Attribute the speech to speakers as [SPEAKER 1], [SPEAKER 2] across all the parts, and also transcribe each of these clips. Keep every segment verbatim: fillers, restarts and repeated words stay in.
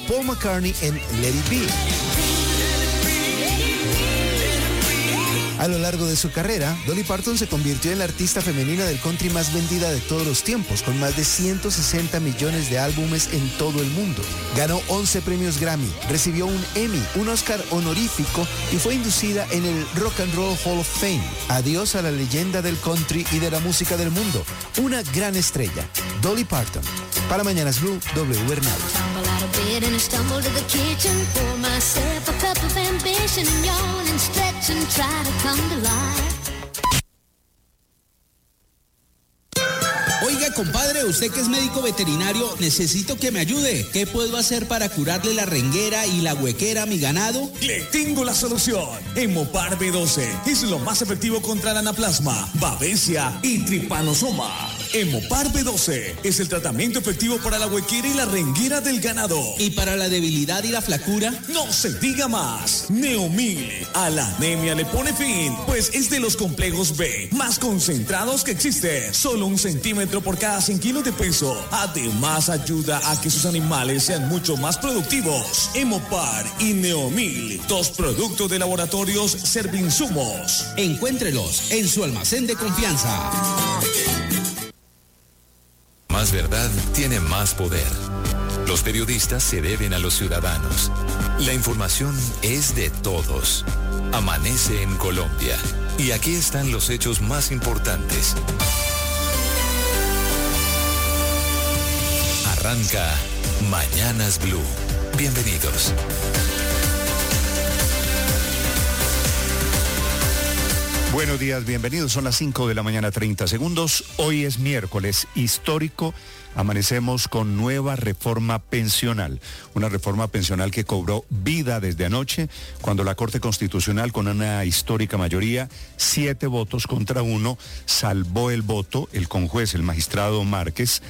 [SPEAKER 1] Paul McCartney en Let It Be. A lo largo de su carrera, Dolly Parton se convirtió en la artista femenina del country más vendida de todos los tiempos, con más de ciento sesenta millones de álbumes en todo el mundo. Ganó once premios Grammy, recibió un Emmy, un Oscar honorífico y fue inducida en el Rock and Roll Hall of Fame. Adiós a la leyenda del country y de la música del mundo. Una gran estrella, Dolly Parton. Para Mañanas Blue, W. Bernal.
[SPEAKER 2] Oiga, compadre, usted que es médico veterinario, necesito que me ayude. ¿Qué puedo hacer para curarle la renguera y la huequera a mi ganado?
[SPEAKER 3] Le tengo la solución. Hemopar B doce es lo más efectivo contra la anaplasma, babesia y tripanosoma. Hemopar B doce es el tratamiento efectivo para la huequera y la renguera del ganado.
[SPEAKER 2] ¿Y para la debilidad y la flacura?
[SPEAKER 3] No se diga más. Neomil a la anemia le pone fin, pues es de los complejos B más concentrados que existen. Solo un centímetro por cada cien kilos de peso. Además, ayuda a que sus animales sean mucho más productivos. Hemopar y Neomil, dos productos de laboratorios Servinsumos.
[SPEAKER 2] Encuéntrelos en su almacén de confianza.
[SPEAKER 4] Más verdad tiene más poder. Los periodistas se deben a los ciudadanos. La información es de todos. Amanece en Colombia. Y aquí están los hechos más importantes. Arranca Mañanas Blue. Bienvenidos.
[SPEAKER 5] Buenos días, bienvenidos. Son las cinco de la mañana, treinta segundos. Hoy es miércoles histórico. Amanecemos con nueva reforma pensional. Una reforma pensional que cobró vida desde anoche, cuando la Corte Constitucional, con una histórica mayoría, siete votos contra uno, salvó el voto. El conjuez, el magistrado Márquez,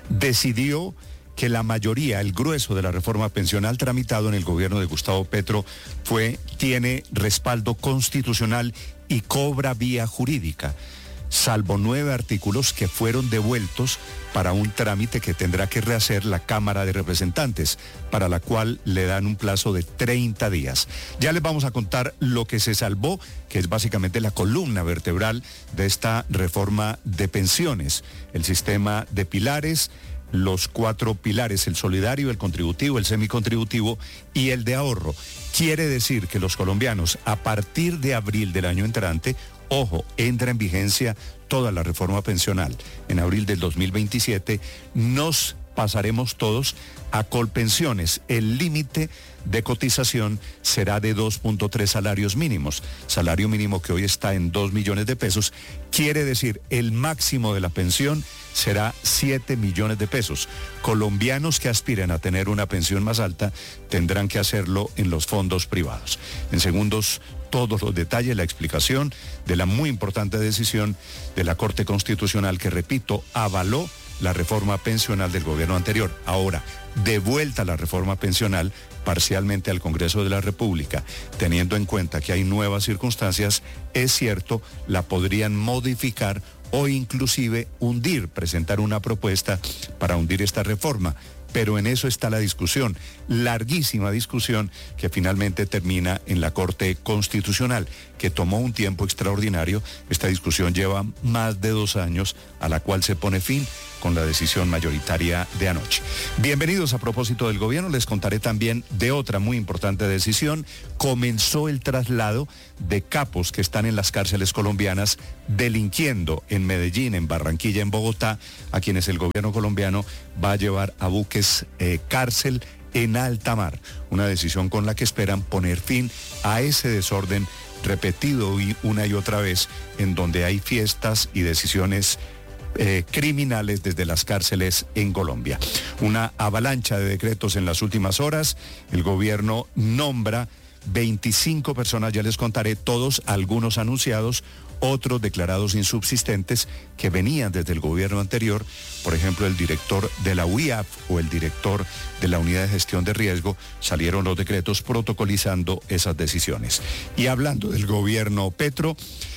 [SPEAKER 5] decidió que la mayoría, el grueso de la reforma pensional tramitado en el gobierno de Gustavo Petro fue, tiene respaldo constitucional y cobra vía jurídica, salvo nueve artículos que fueron devueltos para un trámite que tendrá que rehacer la Cámara de Representantes, para la cual le dan un plazo de treinta días. Ya les vamos a contar lo que se salvó, que es básicamente la columna vertebral de esta reforma de pensiones, el sistema de pilares, los cuatro pilares, el solidario, el contributivo, el semicontributivo y el de ahorro. Quiere decir que los colombianos, a partir de abril del año entrante, ojo, entra en vigencia toda la reforma pensional. En abril del dos mil veintisiete nos pasaremos todos a Colpensiones. El límite de cotización será de dos punto tres salarios mínimos. Salario mínimo que hoy está en dos millones de pesos. Quiere decir, el máximo de la pensión será siete millones de pesos. Colombianos que aspiren a tener una pensión más alta tendrán que hacerlo en los fondos privados. En segundos, todos los detalles, la explicación de la muy importante decisión de la Corte Constitucional que, repito, avaló la reforma pensional del gobierno anterior. Ahora, de vuelta la reforma pensional parcialmente al Congreso de la República, teniendo en cuenta que hay nuevas circunstancias, es cierto, la podrían modificar o inclusive hundir, presentar una propuesta para hundir esta reforma. Pero en eso está la discusión, larguísima discusión que finalmente termina en la Corte Constitucional, que tomó un tiempo extraordinario. Esta discusión lleva más de dos años, a la cual se pone fin con la decisión mayoritaria de anoche. Bienvenidos. A propósito del gobierno, les contaré también de otra muy importante decisión. Comenzó el traslado de capos que están en las cárceles colombianas delinquiendo en Medellín, en Barranquilla, en Bogotá, a quienes el gobierno colombiano va a llevar a buques eh, cárcel en alta mar. Una decisión con la que esperan poner fin a ese desorden repetido y una y otra vez, en donde hay fiestas y decisiones Eh, criminales desde las cárceles en Colombia. Una avalancha de decretos en las últimas horas. El gobierno nombra veinticinco personas, ya les contaré todos, algunos anunciados, otros declarados insubsistentes que venían desde el gobierno anterior. Por ejemplo, el director de la U I A P o el director de la Unidad de Gestión de Riesgo. Salieron los decretos protocolizando esas decisiones. Y hablando del gobierno Petro,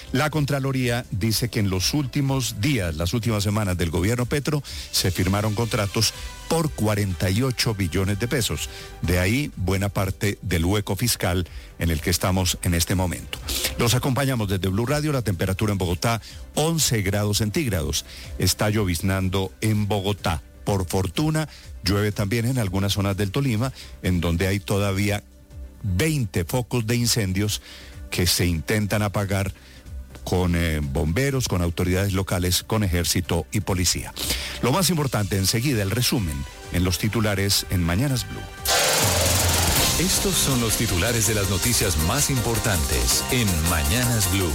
[SPEAKER 5] La Contraloría dice que en los últimos días, las últimas semanas del gobierno Petro, se firmaron contratos por cuarenta y ocho billones de pesos. De ahí buena parte del hueco fiscal en el que estamos en este momento. Los acompañamos desde Blue Radio. La temperatura en Bogotá, once grados centígrados. Está lloviznando en Bogotá. Por fortuna, llueve también en algunas zonas del Tolima, en donde hay todavía veinte focos de incendios que se intentan apagar con eh, bomberos, con autoridades locales, con ejército y policía. Lo más importante, enseguida el resumen en los titulares en Mañanas Blue.
[SPEAKER 4] Estos son los titulares de las noticias más importantes en Mañanas Blue.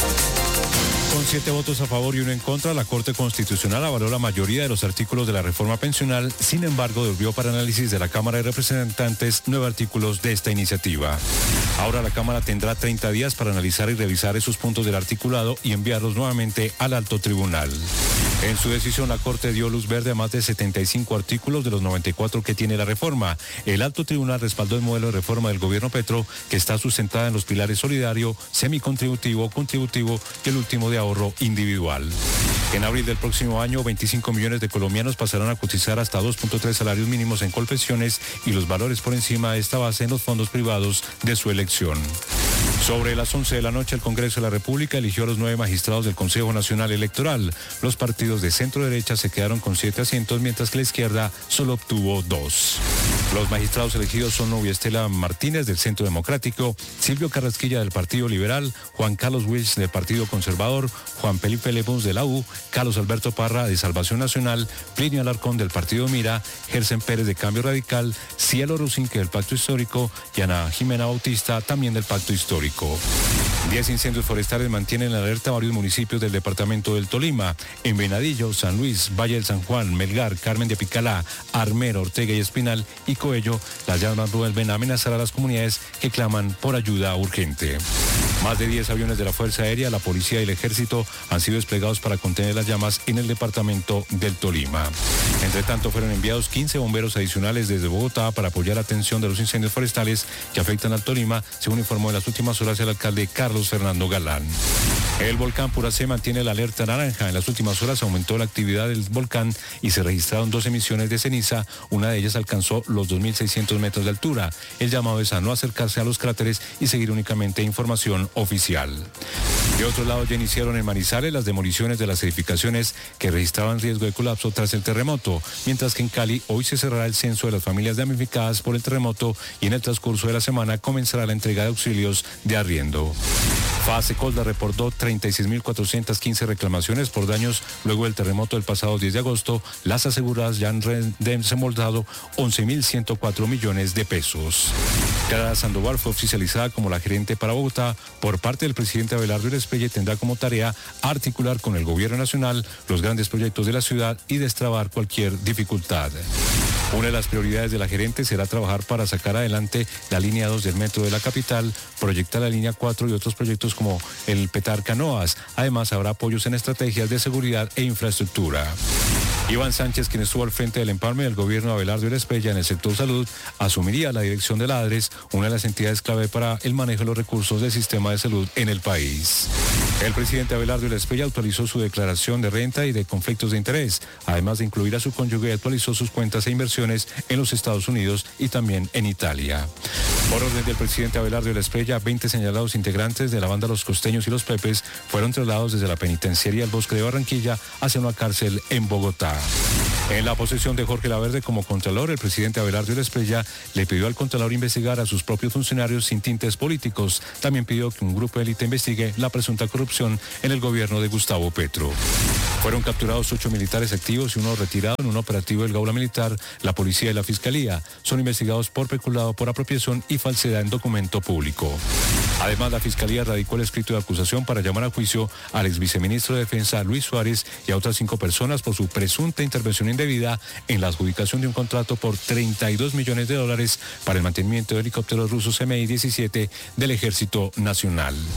[SPEAKER 6] Con siete votos a favor y uno en contra, la Corte Constitucional avaló la mayoría de los artículos de la reforma pensional. Sin embargo, devolvió para análisis de la Cámara de Representantes nueve artículos de esta iniciativa. Ahora la Cámara tendrá treinta días para analizar y revisar esos puntos del articulado y enviarlos nuevamente al Alto Tribunal. En su decisión, la Corte dio luz verde a más de setenta y cinco artículos de los noventa y cuatro que tiene la reforma. El Alto Tribunal respaldó el modelo de reforma del gobierno Petro, que está sustentada en los pilares solidario, semicontributivo, contributivo y el último de ahorro individual. En abril del próximo año, veinticinco millones de colombianos pasarán a cotizar hasta dos punto tres salarios mínimos en Colpensiones y los valores por encima de esta base en los fondos privados de su elección. Sobre las once de la noche, el Congreso de la República eligió a los nueve magistrados del Consejo Nacional Electoral. Los partidos de centro derecha se quedaron con siete asientos, mientras que la izquierda solo obtuvo dos. Los magistrados elegidos son Novia Estela Martínez del Centro Democrático, Silvio Carrasquilla del Partido Liberal, Juan Carlos Wills del Partido Conservador, Juan Felipe Lebons de la U, Carlos Alberto Parra de Salvación Nacional, Plinio Alarcón del Partido Mira, Gersen Pérez de Cambio Radical, Cielo Rusinque del Pacto Histórico y Ana Jimena Bautista también del Pacto Histórico. Diez incendios forestales mantienen en alerta varios municipios del departamento del Tolima. En Venadillo, San Luis, Valle del San Juan, Melgar, Carmen de Picalá, Armero, Ortega y Espinal y Coello, las llamas vuelven a amenazar a las comunidades que claman por ayuda urgente. Más de diez aviones de la Fuerza Aérea, la Policía y el Ejército han sido desplegados para contener las llamas en el departamento del Tolima. Entre tanto, fueron enviados quince bomberos adicionales desde Bogotá para apoyar la atención de los incendios forestales que afectan al Tolima, según informó en las últimas horas el alcalde Carlos Fernando Galán. El volcán Puracé mantiene la alerta naranja. En las últimas horas aumentó la actividad del volcán y se registraron dos emisiones de ceniza. Una de ellas alcanzó los dos mil seiscientos metros de altura. El llamado es a no acercarse a los cráteres y seguir únicamente información oficial. De otro lado, ya iniciaron en Manizales las demoliciones de las edificaciones que registraban riesgo de colapso tras el terremoto, mientras que en Cali hoy se cerrará el censo de las familias damnificadas por el terremoto y en el transcurso de la semana comenzará la entrega de auxilios de arriendo. Fasecolda reportó treinta y seis mil cuatrocientas quince reclamaciones por daños luego del terremoto del pasado diez de agosto. Las aseguradas ya han desembolsado once mil ciento cuatro millones de pesos. Clara Sandoval fue oficializada como la gerente para Bogotá por parte del presidente Abelardo Elespella y tendrá como tarea articular con el gobierno nacional los grandes proyectos de la ciudad y destrabar cualquier dificultad. Una de las prioridades de la gerente será trabajar para sacar adelante la línea dos del metro de la capital, proyectar la línea cuatro y otros proyectos como el Petar Canoas. Además, habrá apoyos en estrategias de seguridad e infraestructura. Iván Sánchez, quien estuvo al frente del empalme del gobierno de Abelardo Elespella en el sector salud, asumiría la dirección de la ADRES, una de las entidades clave para el manejo de los recursos del sistema de salud en el país. El presidente Abelardo Elespella actualizó su declaración de renta y de conflictos de interés, además de incluir a su cónyuge, actualizó sus cuentas e inversiones en los Estados Unidos y también en Italia. Por orden del presidente Abelardo Elespella, veinte señalados integrantes de la banda Los Costeños y Los Pepes fueron trasladados desde la penitenciaría del Bosque de Barranquilla hacia una cárcel en Bogotá. En la posesión de Jorge Laverde como contralor, el presidente Abelardo Elespella le pidió al contralor investigar a sus propios funcionarios sin tintes políticos. También pidió que un grupo de élite investigue la presunta corrupción en el gobierno de Gustavo Petro. Fueron capturados ocho militares activos y uno retirado en un operativo del Gaula Militar, la policía y la fiscalía. Son investigados por peculado por apropiación y falsedad en documento público. Además, la fiscalía radicó el escrito de acusación para llamar a juicio al ex viceministro de Defensa Luis Suárez y a otras cinco personas por su presunta intervención indebida en la adjudicación de un contrato por treinta y dos millones de dólares para el mantenimiento de helicópteros rusos M I diecisiete del Ejército Nacional.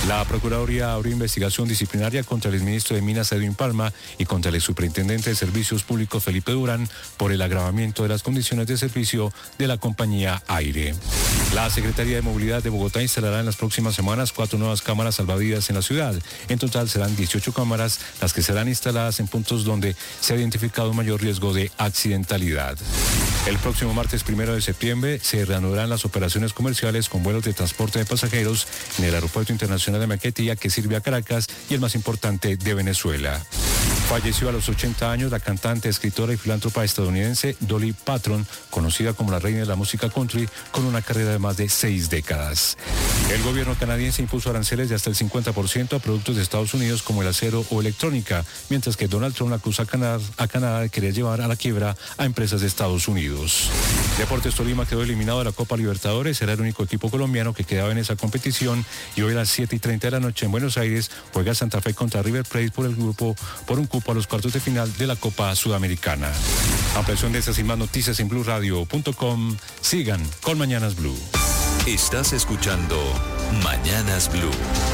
[SPEAKER 6] La Procuraduría abrió investigación disciplinaria contra el exministro de Minas Edwin Palma y contra el superintendente de Servicios Públicos Felipe Durán por el agravamiento de las condiciones de servicio de la compañía Aire. La Secretaría de Movilidad de Bogotá instalará en las próximas semanas cuatro nuevas cámaras salvavidas en la ciudad. En total serán dieciocho cámaras las que serán instaladas en puntos donde se ha identificado un mayor riesgo de accidentalidad. El próximo martes primero de septiembre se reanudarán las operaciones comerciales con vuelos de transporte de pasajeros en el Aeropuerto Internacional de Maiquetía, que sirve a Caracas y el más importante de Venezuela. Falleció a los ochenta años la cantante, escritora y filántropa estadounidense Dolly Parton, conocida como la reina de la música country, con una carrera de más de seis décadas. El gobierno canadiense impuso aranceles de hasta el cincuenta por ciento a productos de Estados Unidos como el acero o electrónica, mientras que Donald Trump acusa a Canadá, a Canadá de querer llevar a la quiebra a empresas de Estados Unidos. Deportes Tolima quedó eliminado de la Copa Libertadores, era el único equipo colombiano que quedaba en esa competición y hoy a las siete y treinta de la noche en Buenos Aires juega Santa Fe contra River Plate por el grupo, por un cupo a los cuartos de final de la Copa Sudamericana. Ampliación de estas y más noticias en blue radio punto com. Sigan con Mañanas Blue.
[SPEAKER 4] Estás escuchando Mañanas Blue.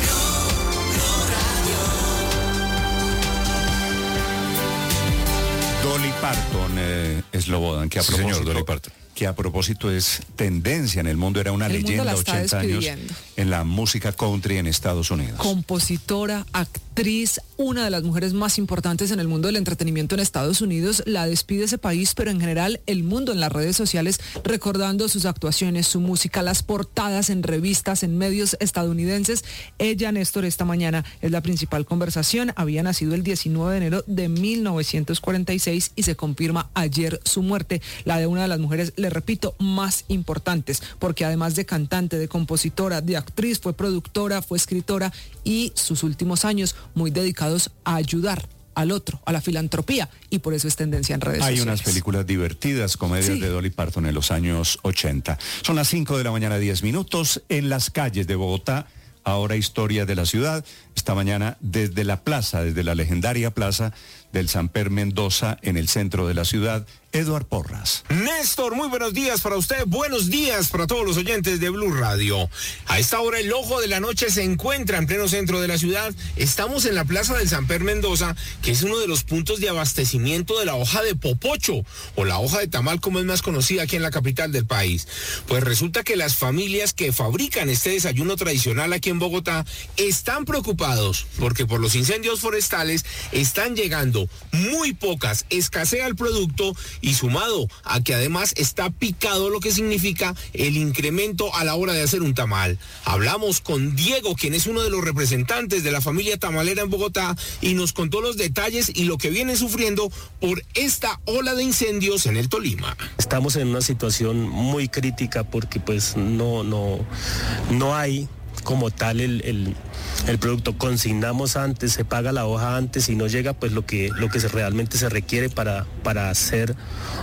[SPEAKER 5] Dolly Parton, eh, Slobodan, que a
[SPEAKER 6] Sí,
[SPEAKER 5] propósito,
[SPEAKER 6] señor, Dolly Parton.
[SPEAKER 5] que a propósito es tendencia en el mundo, era una
[SPEAKER 7] El mundo
[SPEAKER 5] leyenda
[SPEAKER 7] la está
[SPEAKER 5] ochenta años
[SPEAKER 7] despidiendo.
[SPEAKER 5] en la música country en Estados Unidos.
[SPEAKER 7] Compositora, actriz, una de las mujeres más importantes en el mundo del entretenimiento en Estados Unidos, la despide ese país, pero en general el mundo en las redes sociales recordando sus actuaciones, su música, las portadas en revistas, en medios estadounidenses. Ella, Néstor, esta mañana es la principal conversación. Había nacido el diecinueve de enero de mil novecientos cuarenta y seis y se confirma ayer su muerte, la de una de las mujeres, le repito, más importantes, porque además de cantante, de compositora, de actriz, fue productora, fue escritora y sus últimos años muy dedicados a ayudar al otro, a la filantropía, y por eso es tendencia en redes
[SPEAKER 5] Hay
[SPEAKER 7] sociales.
[SPEAKER 5] unas películas divertidas, comedias
[SPEAKER 7] Sí.
[SPEAKER 5] de Dolly Parton en los años ochenta. Son las cinco de la mañana, diez minutos, en las calles de Bogotá. Ahora historia de la ciudad. Esta mañana desde la plaza, desde la legendaria plaza del Samper Mendoza en el centro de la ciudad, Eduard Porras.
[SPEAKER 8] Néstor, muy buenos días para usted, buenos días para todos los oyentes de Blue Radio. A esta hora el ojo de la noche se encuentra en pleno centro de la ciudad. Estamos en la plaza del Samper Mendoza, que es uno de los puntos de abastecimiento de la hoja de popocho, o la hoja de tamal como es más conocida aquí en la capital del país. Pues resulta que las familias que fabrican este desayuno tradicional aquí en Bogotá están preocupados porque por los incendios forestales están llegando muy pocas, escasea el producto y sumado a que además está picado, lo que significa el incremento a la hora de hacer un tamal. Hablamos con Diego, quien es uno de los representantes de la familia tamalera en Bogotá, y nos contó los detalles y lo que vienen sufriendo por esta ola de incendios en el Tolima.
[SPEAKER 9] Estamos en una situación muy crítica porque pues no, no, no hay como tal el, el, el producto. Consignamos antes, se paga la hoja antes y no llega pues lo que, lo que se, realmente se requiere para, para hacer,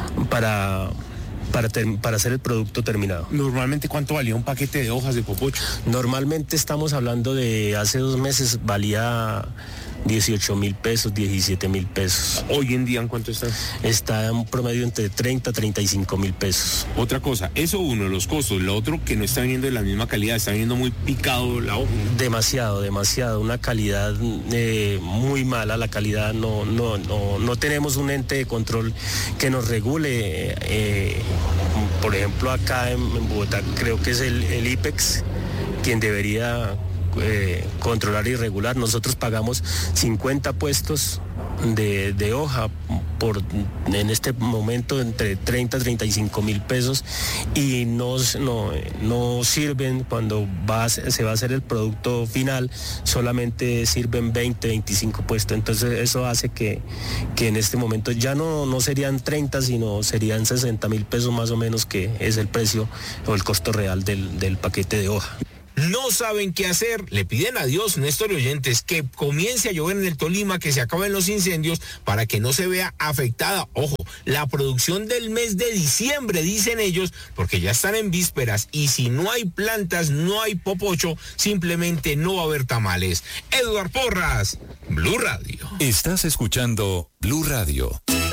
[SPEAKER 9] para... Para, ter, para hacer el producto terminado.
[SPEAKER 8] Normalmente, ¿cuánto valía un paquete de hojas de popocho?
[SPEAKER 9] Normalmente estamos hablando de hace dos meses valía dieciocho mil pesos, diecisiete mil pesos.
[SPEAKER 8] Hoy en día, ¿en cuánto está?
[SPEAKER 9] Está en un promedio entre treinta a treinta y cinco mil pesos.
[SPEAKER 8] Otra cosa, eso uno, los costos. Lo otro, que no está viniendo de la misma calidad, está viniendo muy picado la hoja.
[SPEAKER 9] Demasiado, demasiado. Una calidad eh, muy mala. La calidad no, no, no, no tenemos un ente de control que nos regule. Eh, por ejemplo, acá en, en Bogotá creo que es el, el IPEX quien debería eh, controlar y regular. Nosotros pagamos cincuenta puestos de, de hoja por en este momento entre treinta a treinta y cinco mil pesos y no, no, no sirven cuando va a, se va a hacer el producto final, solamente sirven veinte, veinticinco puestos. Entonces eso hace que, que en este momento ya no, no serían treinta, sino serían sesenta mil pesos más o menos, que es el precio o el costo real del, del paquete de hoja.
[SPEAKER 8] No saben qué hacer, le piden a Dios, Néstor y oyentes, que comience a llover en el Tolima, que se acaben los incendios para que no se vea afectada, ojo, la producción del mes de diciembre, dicen ellos, porque ya están en vísperas y si no hay plantas, no hay popocho, simplemente no va a haber tamales. Eduard Porras, Blue Radio.
[SPEAKER 4] Estás escuchando Blue Radio.